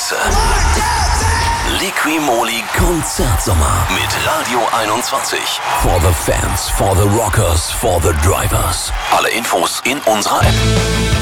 Größe. Liqui-Moly Konzertsommer mit Radio 21. For the fans, for the rockers, for the drivers. Alle Infos in unserer App.